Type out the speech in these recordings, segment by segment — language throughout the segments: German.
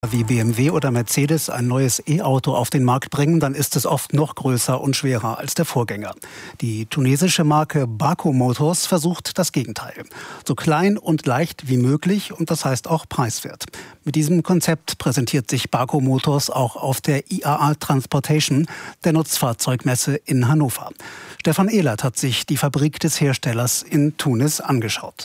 Wie BMW oder Mercedes ein neues E-Auto auf den Markt bringen, dann ist es oft noch größer und schwerer als der Vorgänger. Die tunesische Marke Bako Motors versucht das Gegenteil. So klein und leicht wie möglich und das heißt auch preiswert. Mit diesem Konzept präsentiert sich Bako Motors auch auf der IAA Transportation, der Nutzfahrzeugmesse in Hannover. Stefan Ehlert hat sich die Fabrik des Herstellers in Tunis angeschaut.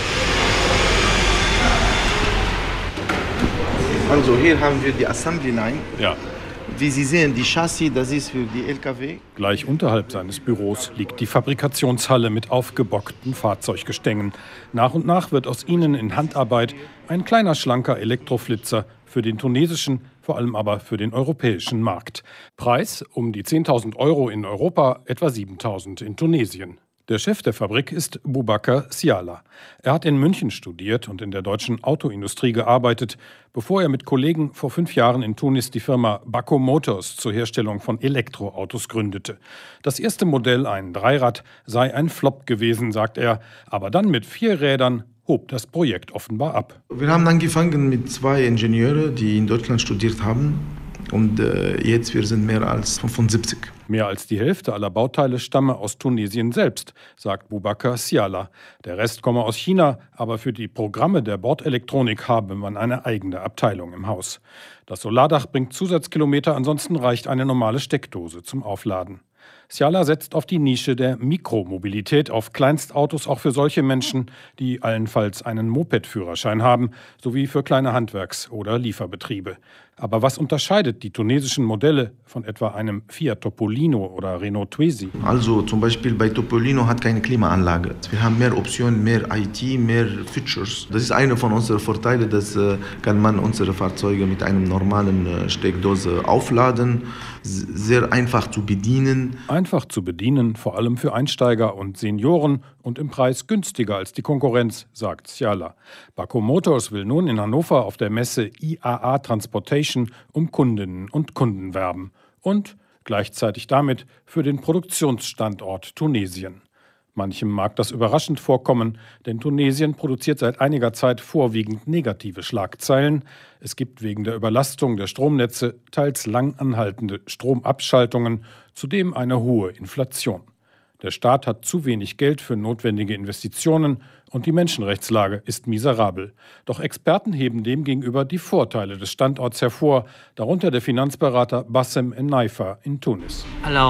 Also hier haben wir die Assembly Line. Ja. Wie Sie sehen, die Chassis, das ist für die LKW. Gleich unterhalb seines Büros liegt die Fabrikationshalle mit aufgebockten Fahrzeuggestängen. Nach und nach wird aus ihnen in Handarbeit ein kleiner, schlanker Elektroflitzer für den tunesischen, vor allem aber für den europäischen Markt. Preis um die 10.000 € in Europa, etwa 7.000 in Tunesien. Der Chef der Fabrik ist Boubacar Siala. Er hat in München studiert und in der deutschen Autoindustrie gearbeitet, bevor er mit Kollegen vor 5 Jahren in Tunis die Firma Bako Motors zur Herstellung von Elektroautos gründete. Das erste Modell, ein Dreirad, sei ein Flop gewesen, sagt er. Aber dann mit 4 Rädern hob das Projekt offenbar ab. Wir haben angefangen mit 2 Ingenieuren, die in Deutschland studiert haben. Und jetzt wir sind mehr als 75. Mehr als die Hälfte aller Bauteile stamme aus Tunesien selbst, sagt Boubacar Siala. Der Rest komme aus China, aber für die Programme der Bordelektronik habe man eine eigene Abteilung im Haus. Das Solardach bringt Zusatzkilometer, ansonsten reicht eine normale Steckdose zum Aufladen. Siala setzt auf die Nische der Mikromobilität, auf Kleinstautos auch für solche Menschen, die allenfalls einen Moped-Führerschein haben, sowie für kleine Handwerks- oder Lieferbetriebe. Aber was unterscheidet die tunesischen Modelle von etwa einem Fiat Topolino oder Renault Twizy? Also zum Beispiel bei Topolino hat keine Klimaanlage. Wir haben mehr Optionen, mehr IT, mehr Features. Das ist einer von unseren Vorteilen, dass kann man unsere Fahrzeuge mit einem normalen Steckdose aufladen. Sehr einfach zu bedienen. Einfach zu bedienen, vor allem für Einsteiger und Senioren und im Preis günstiger als die Konkurrenz, sagt Siala. Bako Motors will nun in Hannover auf der Messe IAA Transportation um Kundinnen und Kunden werben und gleichzeitig damit für den Produktionsstandort Tunesien. Manchem mag das überraschend vorkommen, denn Tunesien produziert seit einiger Zeit vorwiegend negative Schlagzeilen. Es gibt wegen der Überlastung der Stromnetze teils lang anhaltende Stromabschaltungen, zudem eine hohe Inflation. Der Staat hat zu wenig Geld für notwendige Investitionen und die Menschenrechtslage ist miserabel. Doch Experten heben demgegenüber die Vorteile des Standorts hervor, darunter der Finanzberater Bassem Ennaifa in Tunis.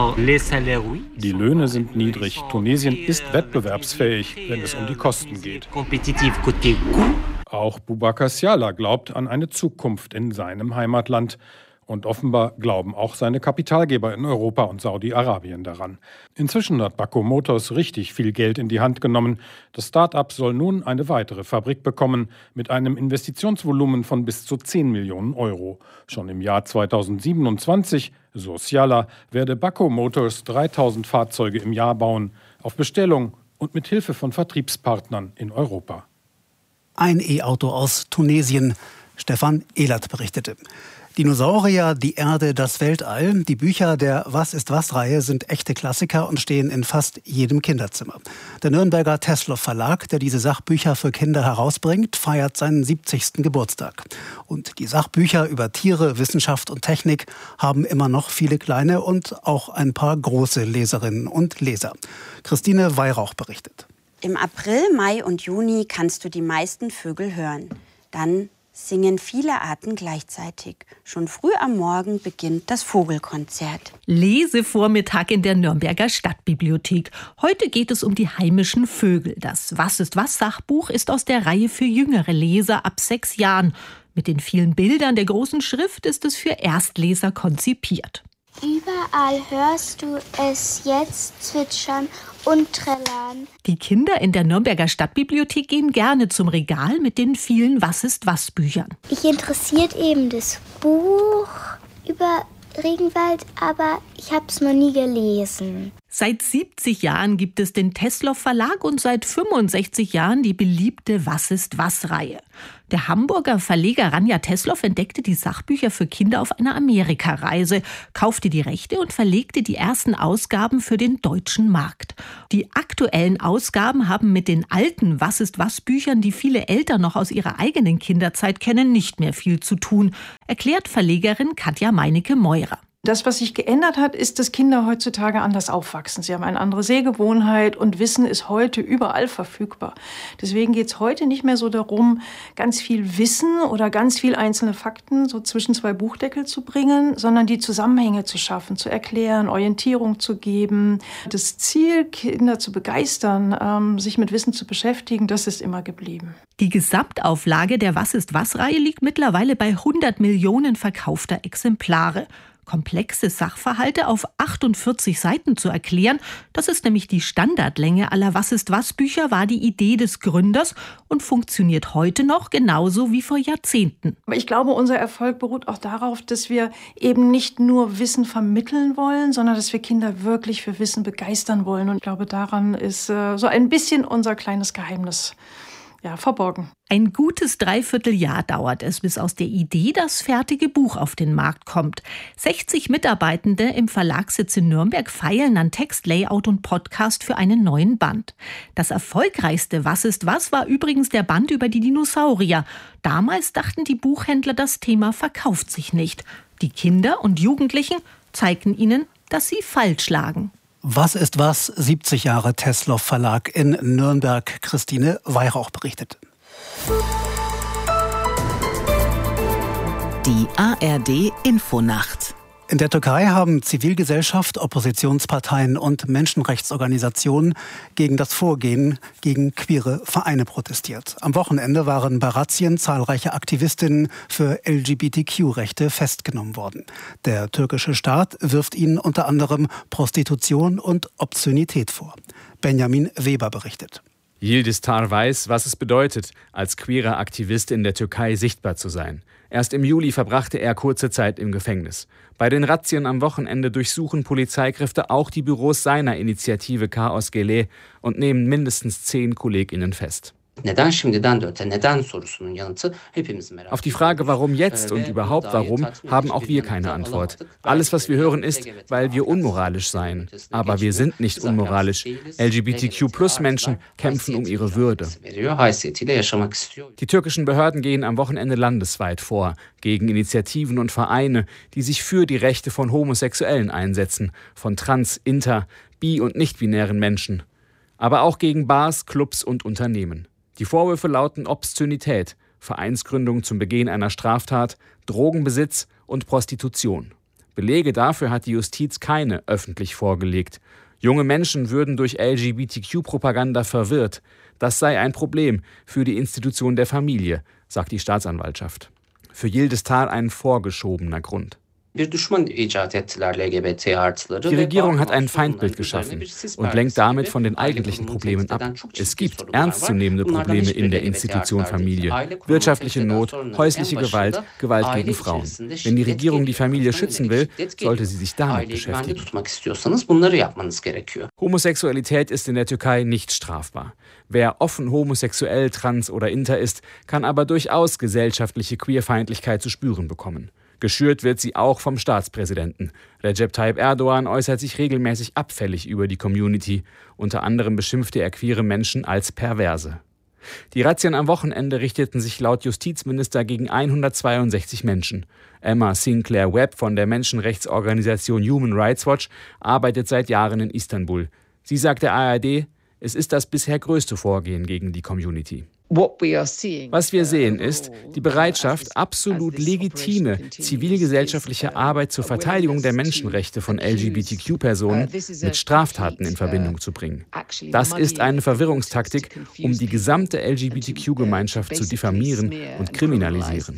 Die Löhne sind niedrig. Tunesien ist wettbewerbsfähig, wenn es um die Kosten geht. Auch Boubacar Siala glaubt an eine Zukunft in seinem Heimatland. Und offenbar glauben auch seine Kapitalgeber in Europa und Saudi-Arabien daran. Inzwischen hat Bako Motors richtig viel Geld in die Hand genommen. Das Start-up soll nun eine weitere Fabrik bekommen mit einem Investitionsvolumen von bis zu 10 Millionen €. Schon im Jahr 2027, so Siala, werde Bako Motors 3.000 Fahrzeuge im Jahr bauen, auf Bestellung und mit Hilfe von Vertriebspartnern in Europa. Ein E-Auto aus Tunesien. Stefan Ehlert berichtete. Dinosaurier, die Erde, das Weltall. Die Bücher der Was-ist-was-Reihe sind echte Klassiker und stehen in fast jedem Kinderzimmer. Der Nürnberger Teslow Verlag, der diese Sachbücher für Kinder herausbringt, feiert seinen 70. Geburtstag. Und die Sachbücher über Tiere, Wissenschaft und Technik haben immer noch viele kleine und auch ein paar große Leserinnen und Leser. Christine Weihrauch berichtet. Im April, Mai und Juni kannst du die meisten Vögel hören. Dann singen viele Arten gleichzeitig. Schon früh am Morgen beginnt das Vogelkonzert. Lesevormittag in der Nürnberger Stadtbibliothek. Heute geht es um die heimischen Vögel. Das Was-ist-was-Sachbuch ist aus der Reihe für jüngere Leser ab 6 Jahren. Mit den vielen Bildern der großen Schrift ist es für Erstleser konzipiert. Überall hörst du es jetzt zwitschern und trällern. Die Kinder in der Nürnberger Stadtbibliothek gehen gerne zum Regal mit den vielen Was-ist-was-Büchern. Mich interessiert eben das Buch über Regenwald, aber ich habe es noch nie gelesen. Seit 70 Jahren gibt es den Teslow Verlag und seit 65 Jahren die beliebte Was ist was-Reihe. Der Hamburger Verleger Ranja Teslow entdeckte die Sachbücher für Kinder auf einer Amerikareise, kaufte die Rechte und verlegte die ersten Ausgaben für den deutschen Markt. Die aktuellen Ausgaben haben mit den alten Was ist was-Büchern, die viele Eltern noch aus ihrer eigenen Kinderzeit kennen, nicht mehr viel zu tun, erklärt Verlegerin Katja Meinecke-Meurer. Das, was sich geändert hat, ist, dass Kinder heutzutage anders aufwachsen. Sie haben eine andere Sehgewohnheit und Wissen ist heute überall verfügbar. Deswegen geht es heute nicht mehr so darum, ganz viel Wissen oder ganz viel einzelne Fakten so zwischen zwei Buchdeckel zu bringen, sondern die Zusammenhänge zu schaffen, zu erklären, Orientierung zu geben. Das Ziel, Kinder zu begeistern, sich mit Wissen zu beschäftigen, das ist immer geblieben. Die Gesamtauflage der Was ist was-Reihe liegt mittlerweile bei 100 Millionen verkaufter Exemplare. Komplexe Sachverhalte auf 48 Seiten zu erklären, das ist nämlich die Standardlänge aller Was-ist-was-Bücher, war die Idee des Gründers und funktioniert heute noch genauso wie vor Jahrzehnten. Aber ich glaube, unser Erfolg beruht auch darauf, dass wir eben nicht nur Wissen vermitteln wollen, sondern dass wir Kinder wirklich für Wissen begeistern wollen. Und ich glaube, daran ist so ein bisschen unser kleines Geheimnis verborgen. Ein gutes Dreivierteljahr dauert es, bis aus der Idee das fertige Buch auf den Markt kommt. 60 Mitarbeitende im Verlagssitz in Nürnberg feilen an Text, Layout und Podcast für einen neuen Band. Das erfolgreichste Was ist was war übrigens der Band über die Dinosaurier. Damals dachten die Buchhändler, das Thema verkauft sich nicht. Die Kinder und Jugendlichen zeigten ihnen, dass sie falsch lagen. Was ist was? 70 Jahre Teslow Verlag in Nürnberg. Christine Weihrauch berichtet. Die ARD Infonacht. In der Türkei haben Zivilgesellschaft, Oppositionsparteien und Menschenrechtsorganisationen gegen das Vorgehen gegen queere Vereine protestiert. Am Wochenende waren bei Razzien zahlreiche Aktivistinnen für LGBTQ-Rechte festgenommen worden. Der türkische Staat wirft ihnen unter anderem Prostitution und Obszönität vor. Benjamin Weber berichtet. Yildiz Tar weiß, was es bedeutet, als queerer Aktivist in der Türkei sichtbar zu sein. Erst im Juli verbrachte er kurze Zeit im Gefängnis. Bei den Razzien am Wochenende durchsuchen Polizeikräfte auch die Büros seiner Initiative Chaos Gele und nehmen mindestens 10 KollegInnen fest. Auf die Frage, warum jetzt und überhaupt warum, haben auch wir keine Antwort. Alles, was wir hören, ist, weil wir unmoralisch seien. Aber wir sind nicht unmoralisch. LGBTQ-Plus-Menschen kämpfen um ihre Würde. Die türkischen Behörden gehen am Wochenende landesweit vor, gegen Initiativen und Vereine, die sich für die Rechte von Homosexuellen einsetzen, von trans-, inter-, bi- und nicht-binären Menschen. Aber auch gegen Bars, Clubs und Unternehmen. Die Vorwürfe lauten Obszönität, Vereinsgründung zum Begehen einer Straftat, Drogenbesitz und Prostitution. Belege dafür hat die Justiz keine öffentlich vorgelegt. Junge Menschen würden durch LGBTQ-Propaganda verwirrt. Das sei ein Problem für die Institution der Familie, sagt die Staatsanwaltschaft. Für Yildiz Tar ein vorgeschobener Grund. Die Regierung hat ein Feindbild geschaffen und lenkt damit von den eigentlichen Problemen ab. Es gibt ernstzunehmende Probleme in der Institution Familie. Wirtschaftliche Not, häusliche Gewalt, Gewalt gegen Frauen. Wenn die Regierung die Familie schützen will, sollte sie sich damit beschäftigen. Homosexualität ist in der Türkei nicht strafbar. Wer offen homosexuell, trans oder inter ist, kann aber durchaus gesellschaftliche Queerfeindlichkeit zu spüren bekommen. Geschürt wird sie auch vom Staatspräsidenten. Recep Tayyip Erdogan äußert sich regelmäßig abfällig über die Community. Unter anderem beschimpfte er queere Menschen als Perverse. Die Razzien am Wochenende richteten sich laut Justizminister gegen 162 Menschen. Emma Sinclair Webb von der Menschenrechtsorganisation Human Rights Watch arbeitet seit Jahren in Istanbul. Sie sagt der ARD, es ist das bisher größte Vorgehen gegen die Community. Was wir sehen, ist die Bereitschaft, absolut legitime zivilgesellschaftliche Arbeit zur Verteidigung der Menschenrechte von LGBTQ-Personen mit Straftaten in Verbindung zu bringen. Das ist eine Verwirrungstaktik, um die gesamte LGBTQ-Gemeinschaft zu diffamieren und kriminalisieren.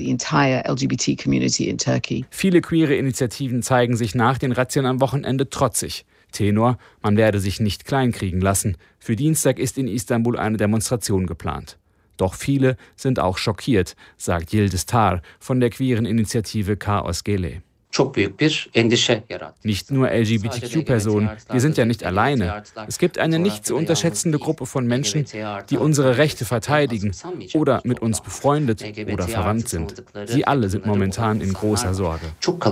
Viele queere Initiativen zeigen sich nach den Razzien am Wochenende trotzig. Tenor, man werde sich nicht kleinkriegen lassen. Für Dienstag ist in Istanbul eine Demonstration geplant. Doch viele sind auch schockiert, sagt Yildiz Tar von der queeren Initiative Chaos Gele. Nicht nur LGBTQ-Personen, wir sind ja nicht alleine. Es gibt eine nicht zu unterschätzende Gruppe von Menschen, die unsere Rechte verteidigen oder mit uns befreundet oder verwandt sind. Sie alle sind momentan in großer Sorge.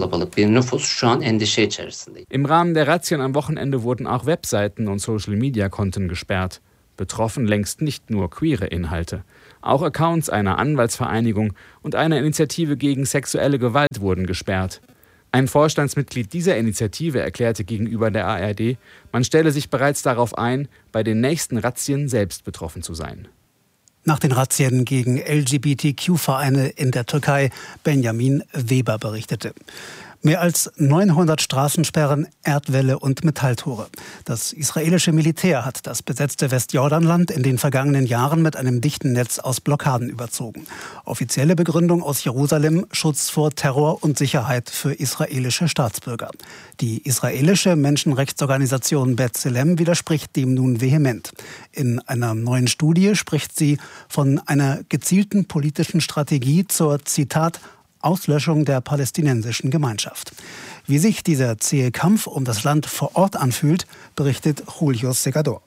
Im Rahmen der Razzien am Wochenende wurden auch Webseiten und Social-Media-Konten gesperrt. Betroffen längst nicht nur queere Inhalte. Auch Accounts einer Anwaltsvereinigung und einer Initiative gegen sexuelle Gewalt wurden gesperrt. Ein Vorstandsmitglied dieser Initiative erklärte gegenüber der ARD, man stelle sich bereits darauf ein, bei den nächsten Razzien selbst betroffen zu sein. Nach den Razzien gegen LGBTQ-Vereine in der Türkei, Benjamin Weber berichtete. Mehr als 900 Straßensperren, Erdwälle und Metalltore. Das israelische Militär hat das besetzte Westjordanland in den vergangenen Jahren mit einem dichten Netz aus Blockaden überzogen. Offizielle Begründung aus Jerusalem: Schutz vor Terror und Sicherheit für israelische Staatsbürger. Die israelische Menschenrechtsorganisation B'Tselem widerspricht dem nun vehement. In einer neuen Studie spricht sie von einer gezielten politischen Strategie zur, Zitat, Auslöschung der palästinensischen Gemeinschaft. Wie sich dieser zähe Kampf um das Land vor Ort anfühlt, berichtet Julio Segador.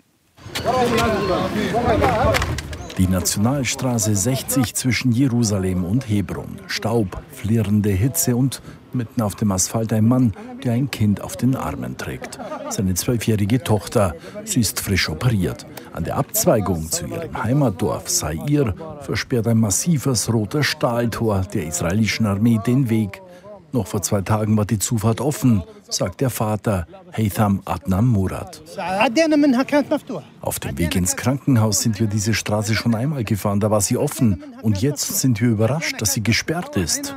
Die Nationalstraße 60 zwischen Jerusalem und Hebron. Staub, flirrende Hitze und mitten auf dem Asphalt ein Mann, der ein Kind auf den Armen trägt. Seine 12-jährige Tochter. Sie ist frisch operiert. An der Abzweigung zu ihrem Heimatdorf Sair versperrt ein massives rotes Stahltor der israelischen Armee den Weg. Noch vor 2 Tagen war die Zufahrt offen, sagt der Vater Heitham Adnam Murad. Auf dem Weg ins Krankenhaus sind wir diese Straße schon einmal gefahren, da war sie offen. Und jetzt sind wir überrascht, dass sie gesperrt ist.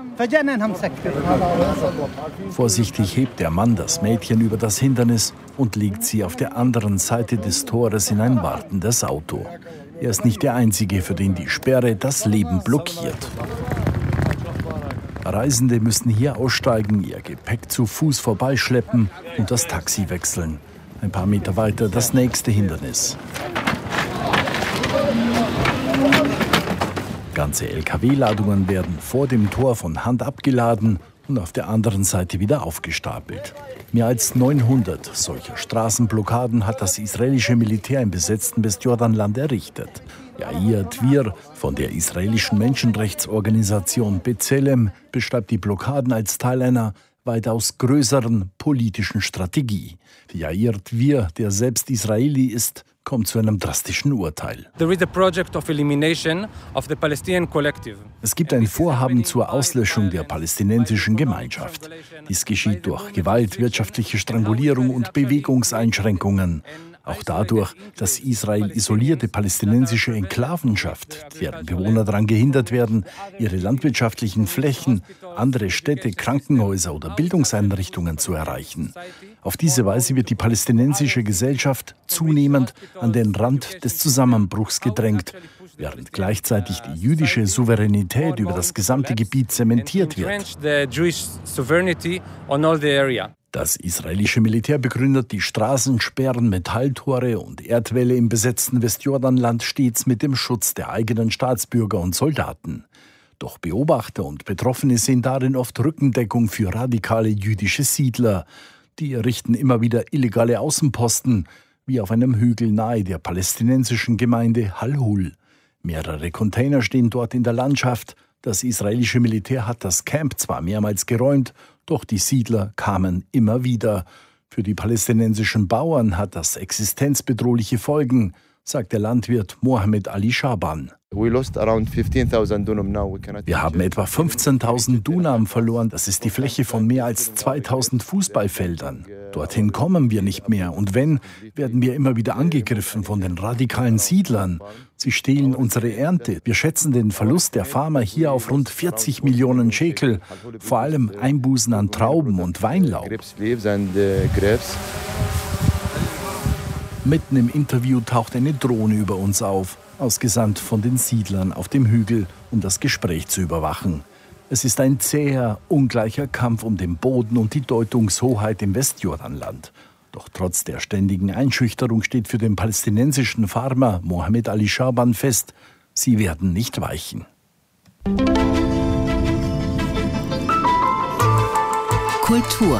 Vorsichtig hebt der Mann das Mädchen über das Hindernis und legt sie auf der anderen Seite des Tores in ein wartendes Auto. Er ist nicht der Einzige, für den die Sperre das Leben blockiert. Reisende müssen hier aussteigen, ihr Gepäck zu Fuß vorbeischleppen und das Taxi wechseln. Ein paar Meter weiter das nächste Hindernis. Ganze LKW-Ladungen werden vor dem Tor von Hand abgeladen und auf der anderen Seite wieder aufgestapelt. Mehr als 900 solcher Straßenblockaden hat das israelische Militär im besetzten Westjordanland errichtet. Yair Dvir von der israelischen Menschenrechtsorganisation B'Tselem beschreibt die Blockaden als Teil einer weitaus größeren politischen Strategie. Yair Dvir, der selbst Israeli ist, kommt zu einem drastischen Urteil. Es gibt ein Vorhaben zur Auslöschung der palästinensischen Gemeinschaft. Dies geschieht durch Gewalt, wirtschaftliche Strangulierung und Bewegungseinschränkungen. Auch dadurch, dass Israel isolierte palästinensische Enklaven schafft, deren Bewohner daran gehindert werden, ihre landwirtschaftlichen Flächen, andere Städte, Krankenhäuser oder Bildungseinrichtungen zu erreichen. Auf diese Weise wird die palästinensische Gesellschaft zunehmend an den Rand des Zusammenbruchs gedrängt, während gleichzeitig die jüdische Souveränität über das gesamte Gebiet zementiert wird. Das israelische Militär begründet die Straßensperren, Metalltore und Erdwälle im besetzten Westjordanland stets mit dem Schutz der eigenen Staatsbürger und Soldaten. Doch Beobachter und Betroffene sehen darin oft Rückendeckung für radikale jüdische Siedler. Die errichten immer wieder illegale Außenposten, wie auf einem Hügel nahe der palästinensischen Gemeinde Halhul. Mehrere Container stehen dort in der Landschaft. Das israelische Militär hat das Camp zwar mehrmals geräumt, doch die Siedler kamen immer wieder. Für die palästinensischen Bauern hat das existenzbedrohliche Folgen, sagt der Landwirt Mohammed Ali Shaban. Wir haben etwa 15.000 Dunam verloren. Das ist die Fläche von mehr als 2.000 Fußballfeldern. Dorthin kommen wir nicht mehr. Und wenn, werden wir immer wieder angegriffen von den radikalen Siedlern. Sie stehlen unsere Ernte. Wir schätzen den Verlust der Farmer hier auf rund 40 Millionen Shekel. Vor allem Einbußen an Trauben und Weinlaub. Mitten im Interview taucht eine Drohne über uns auf, ausgesandt von den Siedlern auf dem Hügel, um das Gespräch zu überwachen. Es ist ein zäher, ungleicher Kampf um den Boden und die Deutungshoheit im Westjordanland. Doch trotz der ständigen Einschüchterung steht für den palästinensischen Farmer Mohammed Ali Shaban fest, sie werden nicht weichen. Kultur.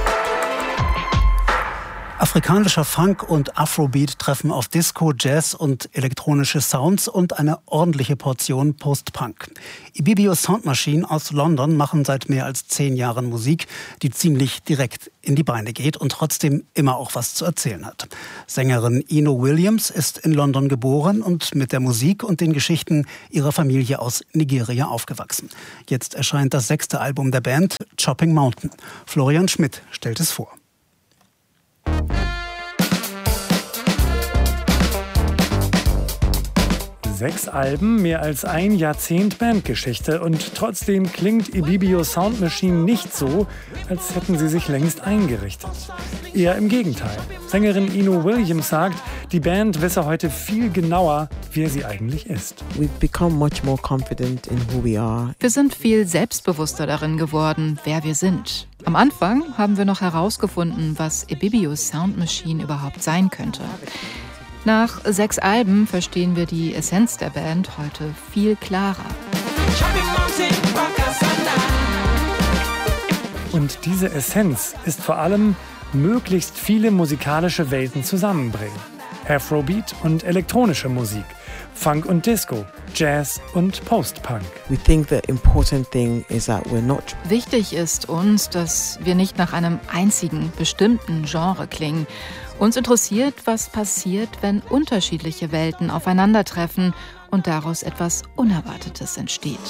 Afrikanischer Funk und Afrobeat treffen auf Disco, Jazz und elektronische Sounds und eine ordentliche Portion Post-Punk. Ibibio Sound Machine aus London machen seit mehr als 10 Jahren Musik, die ziemlich direkt in die Beine geht und trotzdem immer auch was zu erzählen hat. Sängerin Eno Williams ist in London geboren und mit der Musik und den Geschichten ihrer Familie aus Nigeria aufgewachsen. Jetzt erscheint das 6. Album der Band, Chopping Mountain. Florian Schmidt stellt es vor. 6 Alben, mehr als ein Jahrzehnt Bandgeschichte und trotzdem klingt Ibibio Sound Machine nicht so, als hätten sie sich längst eingerichtet. Eher im Gegenteil. Sängerin Eno Williams sagt, die Band wisse heute viel genauer, wer sie eigentlich ist. Wir sind viel selbstbewusster darin geworden, wer wir sind. Am Anfang haben wir noch herausgefunden, was Ibibio Sound Machine überhaupt sein könnte. Nach 6 Alben verstehen wir die Essenz der Band heute viel klarer. Und diese Essenz ist vor allem, möglichst viele musikalische Welten zusammenbringen. Afrobeat und elektronische Musik, Funk und Disco, Jazz und Post-Punk. Wichtig ist uns, dass wir nicht nach einem einzigen bestimmten Genre klingen. Uns interessiert, was passiert, wenn unterschiedliche Welten aufeinandertreffen und daraus etwas Unerwartetes entsteht.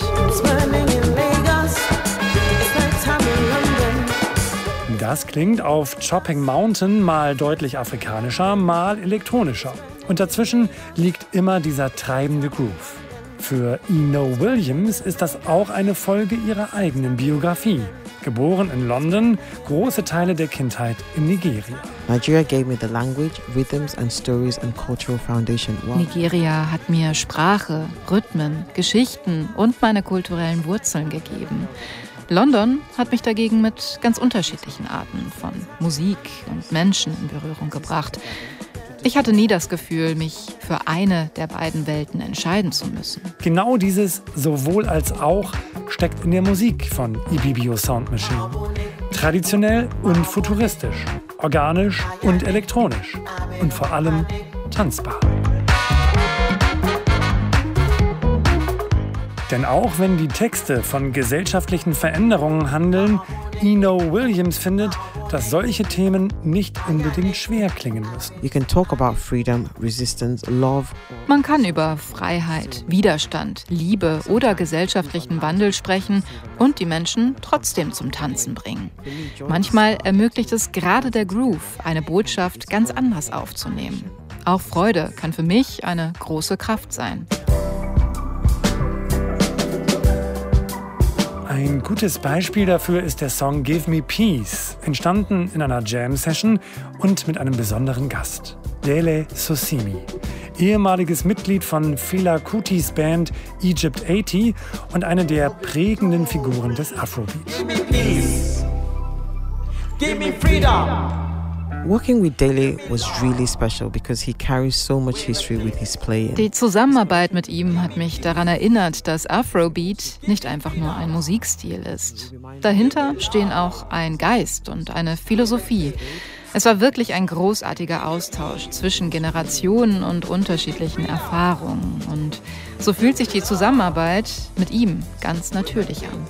Das klingt auf Chopping Mountain mal deutlich afrikanischer, mal elektronischer. Und dazwischen liegt immer dieser treibende Groove. Für Eno Williams ist das auch eine Folge ihrer eigenen Biografie. Geboren in London, große Teile der Kindheit in Nigeria. Nigeria hat mir Sprache, Rhythmen, Geschichten und meine kulturellen Wurzeln gegeben. London hat mich dagegen mit ganz unterschiedlichen Arten von Musik und Menschen in Berührung gebracht. Ich hatte nie das Gefühl, mich für eine der beiden Welten entscheiden zu müssen. Genau dieses sowohl als auch steckt in der Musik von Ibibio Sound Machine. Traditionell und futuristisch, organisch und elektronisch und vor allem tanzbar. Denn auch wenn die Texte von gesellschaftlichen Veränderungen handeln, Eno Williams findet, dass solche Themen nicht unbedingt schwer klingen müssen. Man kann über Freiheit, Widerstand, Liebe oder gesellschaftlichen Wandel sprechen und die Menschen trotzdem zum Tanzen bringen. Manchmal ermöglicht es gerade der Groove, eine Botschaft ganz anders aufzunehmen. Auch Freude kann für mich eine große Kraft sein. Ein gutes Beispiel dafür ist der Song Give Me Peace, entstanden in einer Jam-Session und mit einem besonderen Gast, Dele Sosimi, ehemaliges Mitglied von Fela Kutis Band Egypt 80 und eine der prägenden Figuren des Afrobeat. Give me peace. Give me freedom. Working with Dele was really special because he carries so much history with his playing. Die Zusammenarbeit mit ihm hat mich daran erinnert, dass Afrobeat nicht einfach nur ein Musikstil ist. Dahinter stehen auch ein Geist und eine Philosophie. Es war wirklich ein großartiger Austausch zwischen Generationen und unterschiedlichen Erfahrungen. Und so fühlt sich die Zusammenarbeit mit ihm ganz natürlich an.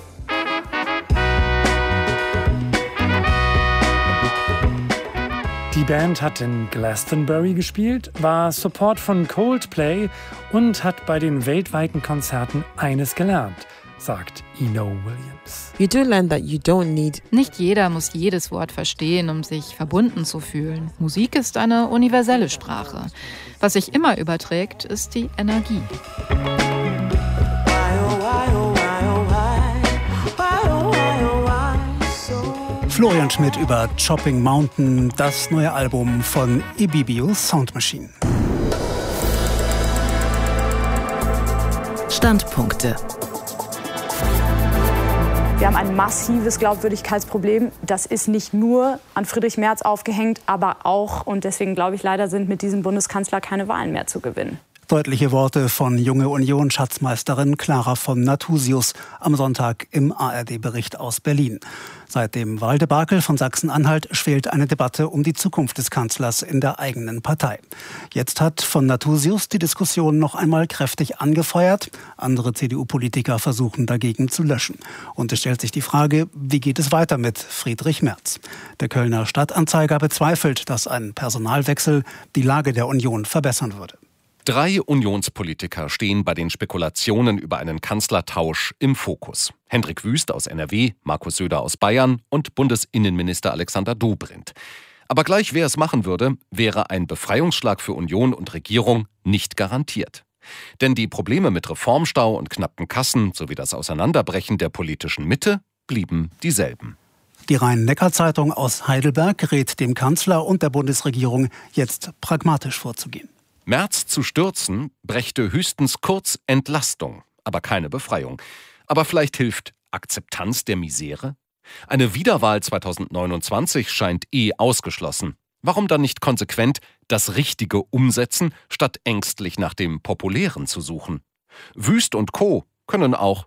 Die Band hat in Glastonbury gespielt, war Support von Coldplay und hat bei den weltweiten Konzerten eines gelernt, sagt Eno Williams. Nicht jeder muss jedes Wort verstehen, um sich verbunden zu fühlen. Musik ist eine universelle Sprache. Was sich immer überträgt, ist die Energie. Florian Schmidt über Chopping Mountain, das neue Album von Ibibio Sound Machine. Standpunkte. Wir haben ein massives Glaubwürdigkeitsproblem. Das ist nicht nur an Friedrich Merz aufgehängt, aber auch, und deswegen glaube ich, leider sind mit diesem Bundeskanzler keine Wahlen mehr zu gewinnen. Deutliche Worte von Junge Union-Schatzmeisterin Clara von Nathusius am Sonntag im ARD-Bericht aus Berlin. Seit dem Wahldebakel von Sachsen-Anhalt schwelt eine Debatte um die Zukunft des Kanzlers in der eigenen Partei. Jetzt hat von Nathusius die Diskussion noch einmal kräftig angefeuert. Andere CDU-Politiker versuchen dagegen zu löschen. Und es stellt sich die Frage, wie geht es weiter mit Friedrich Merz? Der Kölner Stadtanzeiger bezweifelt, dass ein Personalwechsel die Lage der Union verbessern würde. 3 Unionspolitiker stehen bei den Spekulationen über einen Kanzlertausch im Fokus. Hendrik Wüst aus NRW, Markus Söder aus Bayern und Bundesinnenminister Alexander Dobrindt. Aber gleich wer es machen würde, wäre ein Befreiungsschlag für Union und Regierung nicht garantiert. Denn die Probleme mit Reformstau und knappen Kassen sowie das Auseinanderbrechen der politischen Mitte blieben dieselben. Die Rhein-Neckar-Zeitung aus Heidelberg rät dem Kanzler und der Bundesregierung, jetzt pragmatisch vorzugehen. Merz zu stürzen brächte höchstens kurz Entlastung, aber keine Befreiung. Aber vielleicht hilft Akzeptanz der Misere? Eine Wiederwahl 2029 scheint ausgeschlossen. Warum dann nicht konsequent das Richtige umsetzen, statt ängstlich nach dem Populären zu suchen? Wüst und Co. können auch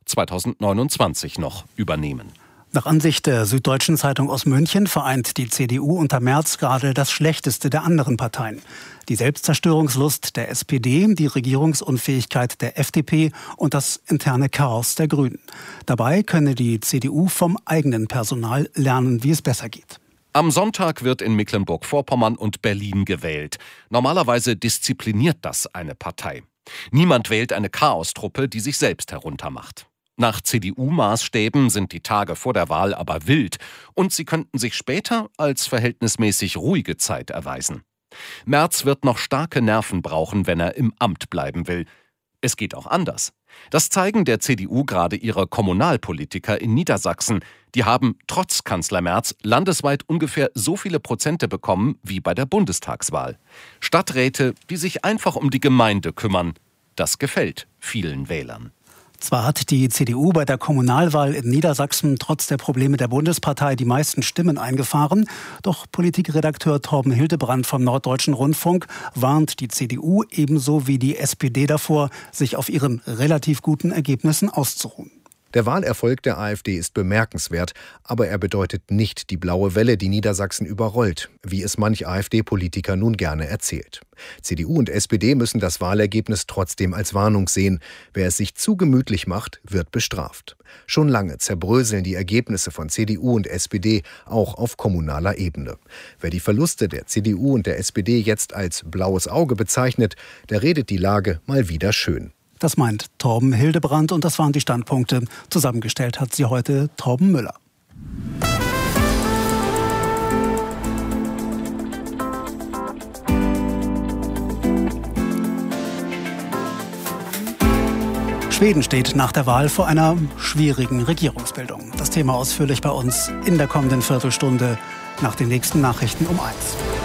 2029 noch übernehmen. Nach Ansicht der Süddeutschen Zeitung aus München vereint die CDU unter Merz gerade das Schlechteste der anderen Parteien. Die Selbstzerstörungslust der SPD, die Regierungsunfähigkeit der FDP und das interne Chaos der Grünen. Dabei könne die CDU vom eigenen Personal lernen, wie es besser geht. Am Sonntag wird in Mecklenburg-Vorpommern und Berlin gewählt. Normalerweise diszipliniert das eine Partei. Niemand wählt eine Chaostruppe, die sich selbst heruntermacht. Nach CDU-Maßstäben sind die Tage vor der Wahl aber wild und sie könnten sich später als verhältnismäßig ruhige Zeit erweisen. Merz wird noch starke Nerven brauchen, wenn er im Amt bleiben will. Es geht auch anders. Das zeigen der CDU gerade ihre Kommunalpolitiker in Niedersachsen. Die haben trotz Kanzler Merz landesweit ungefähr so viele Prozente bekommen wie bei der Bundestagswahl. Stadträte, die sich einfach um die Gemeinde kümmern. Das gefällt vielen Wählern. Zwar hat die CDU bei der Kommunalwahl in Niedersachsen trotz der Probleme der Bundespartei die meisten Stimmen eingefahren, doch Politikredakteur Torben Hildebrand vom Norddeutschen Rundfunk warnt die CDU ebenso wie die SPD davor, sich auf ihren relativ guten Ergebnissen auszuruhen. Der Wahlerfolg der AfD ist bemerkenswert, aber er bedeutet nicht die blaue Welle, die Niedersachsen überrollt, wie es manch AfD-Politiker nun gerne erzählt. CDU und SPD müssen das Wahlergebnis trotzdem als Warnung sehen. Wer es sich zu gemütlich macht, wird bestraft. Schon lange zerbröseln die Ergebnisse von CDU und SPD auch auf kommunaler Ebene. Wer die Verluste der CDU und der SPD jetzt als blaues Auge bezeichnet, der redet die Lage mal wieder schön. Das meint Torben Hildebrand und das waren die Standpunkte. Zusammengestellt hat sie heute Torben Müller. Schweden steht nach der Wahl vor einer schwierigen Regierungsbildung. Das Thema ausführlich bei uns in der kommenden Viertelstunde nach den nächsten Nachrichten um 1.